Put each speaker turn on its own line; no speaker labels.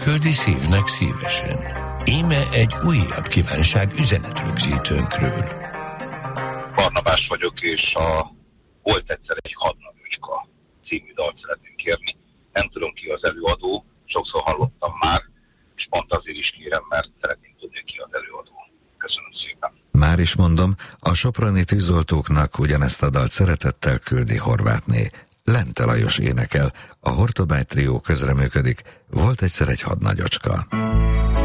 küldi szívnek szívesen. Íme egy újabb kívánság üzenetrögzítőnkről.
Barnabás vagyok, és a Volt egyszer egy hadnagyocska című dalt szeretném kérni. Nem tudom, ki az előadó, sokszor hallottam már, és pont azért is kérem, mert szeretném tudni, ki az előadó. Köszönöm szépen.
Már is mondom, a soproni tűzoltóknak ugyanezt a dalt szeretettel küldi Horvátné. Lente Lajos énekel, a Hortobágy trió közreműködik, Volt egyszer egy hadnagyocska.